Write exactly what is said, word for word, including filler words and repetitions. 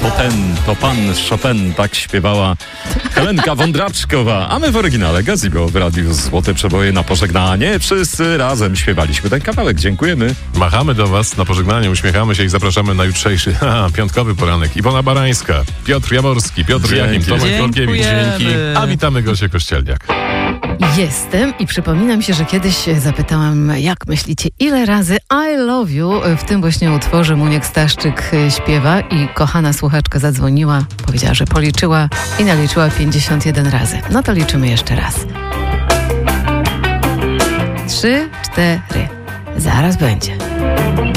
to ten, to pan Chopin, tak śpiewała Helenka Wądraczkowa. A my w oryginale Gazebo w Radiu Złote Przeboje na pożegnanie. Wszyscy razem śpiewaliśmy ten kawałek. Dziękujemy. Machamy do was na pożegnanie, uśmiechamy się i zapraszamy na jutrzejszy ha, piątkowy poranek. Iwona Barańska, Piotr Jaworski, Piotr Dzięki. Jachim, Tomek Korkiewicz. Dzięki. A witamy Gosię Kościelniak. Jestem i przypominam się, że kiedyś zapytałam, jak myślicie, ile razy I love you w tym właśnie utworze Muniek Staszczyk śpiewa i kochana słuchaczka zadzwoniła, powiedziała, że policzyła i naliczyła pięćdziesiąt jeden razy. No to liczymy jeszcze raz. Trzy, cztery. Zaraz będzie.